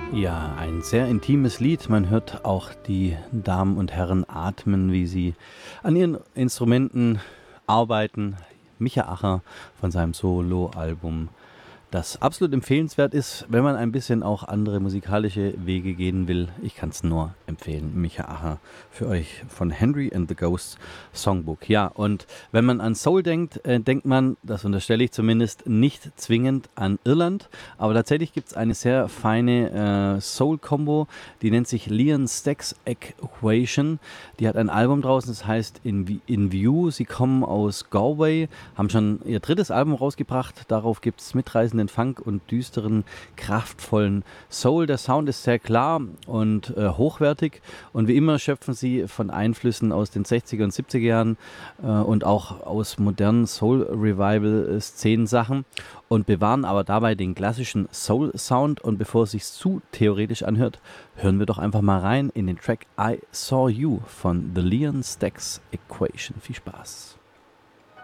Ja, ein sehr intimes Lied. Man hört auch die Damen und Herren atmen, wie sie an ihren Instrumenten arbeiten. Micha Acher von seinem Soloalbum, das absolut empfehlenswert ist, wenn man ein bisschen auch andere musikalische Wege gehen will. Ich kann es nur empfehlen. Micha Acher für euch von Henry and the Ghosts Songbook. Ja, und wenn man an Soul denkt, denkt man, das unterstelle ich zumindest, nicht zwingend an Irland. Aber tatsächlich gibt es eine sehr feine Soul-Combo, die nennt sich Leon Stax Equation. Die hat ein Album draußen, das heißt In View. Sie kommen aus Galway, haben schon ihr drittes Album rausgebracht. Darauf gibt es mitreißenden Funk und düsteren, kraftvollen Soul. Der Sound ist sehr klar und hochwertig. Und wie immer schöpfen sie von Einflüssen aus den 60er und 70er Jahren und auch aus modernen Soul-Revival-Szenen-Sachen und bewahren aber dabei den klassischen Soul-Sound. Und bevor es sich zu theoretisch anhört, hören wir doch einfach mal rein in den Track I Saw You von The Leon Stax Equation. Viel Spaß.